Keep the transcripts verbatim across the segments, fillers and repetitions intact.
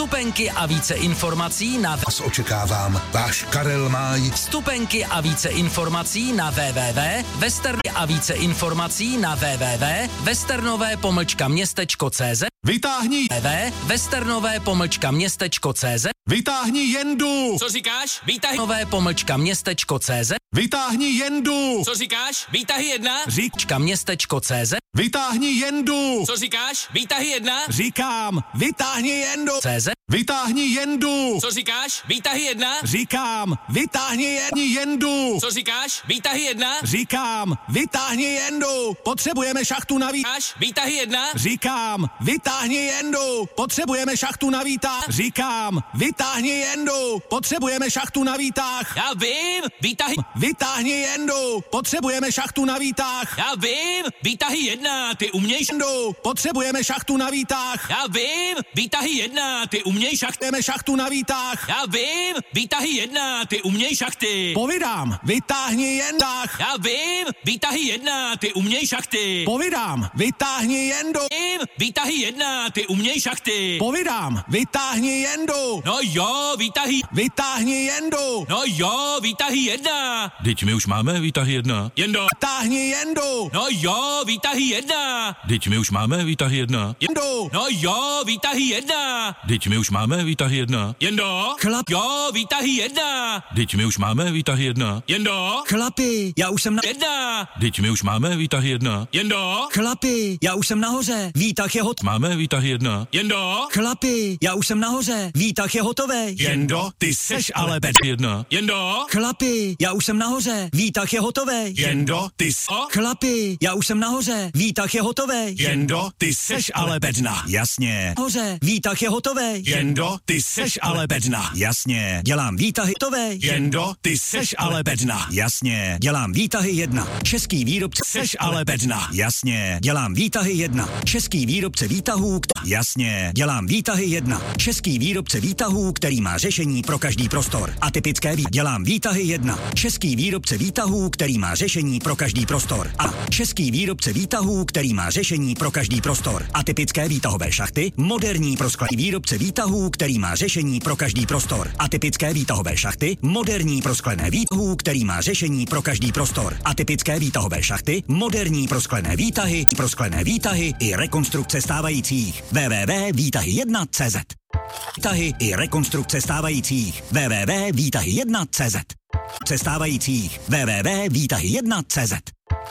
Vstupenky a více informací na Vás očekávám, váš Karel Máj. Vstupenky a více informací na www Western a více informací na www westernové pomlčka městečko cz. Vytáhni www westernové pomlčka městečko cz. Vytáhni Jendu. Co říkáš? Výtahy Nové pomlčka městečko cz. Vytáhni Jendu. Co říkáš? Výtahy jedna. Říčka městečko cz. Vytáhni Jendu. Co říkáš? Výtahy jedna. Říkám, vytáhni Jendu. cz. Vytáhni Jendu. Co říkáš? Výtahy jedna. Říkám, vytáhni Jendu. Co říkáš? Výtahy jedna. Říkám, vytáhni Jendu. Potřebujeme šachtu na výtah. Říkáš? Výtahy jedna. Říkám, vytáhni Jendu. Potřebujeme šachtu na výtah. Říkám, vytáhni Jendu. Potřebujeme šachtu na výtah. Já vím. Výtahy. Vytáhni Jendu. Potřebujeme šachtu na výtah. Já vím. Výtahy jedna. Ty umějš. Jendu. Potřebujeme šachtu na výtah. Já vím. Výtahy jedna. Ty umějš šachty. Potřebujeme šachtu na výtah. Já vím. Výtahy jedna. Ty umějš šachty. Povídám, vytáhni Jendách. Já vím. Výtahy jedna. Ty umějš šachty. Povídám, vytáhni Jendu. Vím. Výtahy jedna. Ty umějš šachty. Povídám, vytáhni Jendu. No jo, výtahy. Vytáhni Jendu. No jo, výtahy jedna. Dyť my už máme výtahy jedna. Jendo. Vytáhni Jendu. No jo, výtahy jedna. Dyť my už máme výtahy jedna. Jendu. No jo, výtahy jedna. Dyť my už máme výtahy jedna. Jendo. Chlap. Jo, výtahy jedna. Dyť my už máme výtahy jedna. Jendo. Chlapi, já už jsem na... Jedna. Dyť my už máme výtahy jedna. Jendo. Chlapi, já už jsem nahoře. Výtah je hot... Máme výtahy jedna. Jendo. Chlapi, já už jsem nahoře. Výtah je hotový. Jendo. Ty seš ale bed... Jedna. Jendo. Chlapi, já už jsem nahoře. Výtah je hotový. Jendo. Ty s... O. Chlapi, já už jsem nahoře. Výtah je hotový. Jendo. Ty seš ale bedna. Jasně. Nahoře. Výtah je hotový. Jendo. Ty seš ale bedna. Jasně. Dělám výtahy hotový. Jendo. Ty seš ale bedna. Jasně. Dělám výtahy jedna. Český výrobce... Seš ale bedna. Jasně. Dělám výtahy jedna. Český výrobce výtahů... Kt... Jasně. Dělám výtahy jedna. Český výrobce výtahů, který má řešení pro každý prostor. Atypické vý... Dělám výtahy jedna. Český výrobce výtahů, který má řešení pro každý prostor. A český výrobce výtahů, který má řešení pro každý prostor. Atypické výtahové šachty, moderní proskladný výrobce výtahů, který má řešení pro každý prostor. Atypické výtahové šachty, moderní prosklené výtahů, který má řešení pro každý prostor. Atypické výtahové šachty, moderní prosklené výtahy, prosklené výtahy i rekonstrukce stávajících. w w w tečka výtahy jedna tečka cz Výtahy i rekonstrukce stávajících. w w w tečka výtahy jedna tečka cz Přestávajících. w w w tečka výtahy jedna tečka cz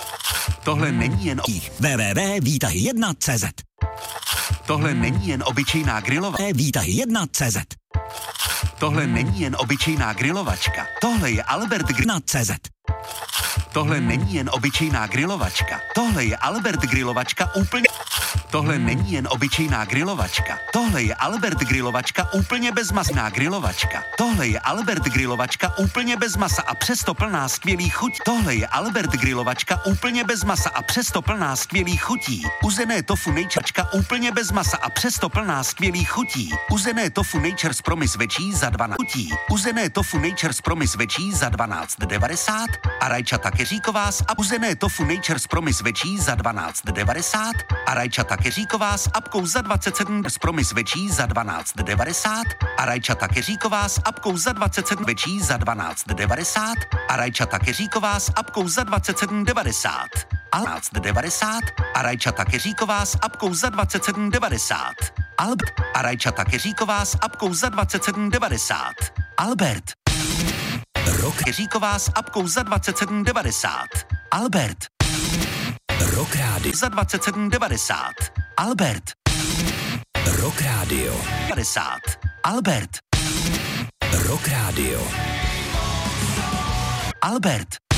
Tohle není jen o... w w w tečka výtahy jedna tečka cz Tohle není jen obyčejná grilovačka. Výtahy jedna tečka cz Tohle není jen obyčejná grilovačka. Tohle je Albert Gr... na cz Tohle není jen obyčejná grilovačka. Tohle je Albert grilovačka úplně... Tohle není jen obyčejná grilovačka. Tohle je Albert grilovačka úplně bez masná grilovačka. Tohle je Albert grilovačka úplně bez masa a přesto plná skvělých chutí. Tohle je Albert grilovačka úplně bez masa a přesto plná skvělých chutí. Uzené tofu nejčačka úplně bez masa a přesto plná skvělých chutí. Uzené tofu Nature's Promise večí za dvanáct chutí. Uzené tofu Nature's Promise večí za dvanáct devadesát a rajčata keříková s a uzené tofu Nature's Promise večí za dvanáct devadesát a rajčata keříková s apkou za dvacet sedm s Promise večí za dvanáct devadesát a rajčata keříková s apkou za dvacet sedm večí za dvanáct devadesát a rajčata keříková s apkou za dvacet sedm devadesát a dvanáct devadesát a rajčata keříková s apkou za dvacet sedm devadesát. Albert a rajčata keříková s apkou za dvacet sedm devadesát. Albert. Rok keříková s apkou za dvacet sedm devadesát. Albert. Rock Radio Za dvacet sedm devadesát. Albert. Rock Radio devadesát. Albert. Rock Radio Albert.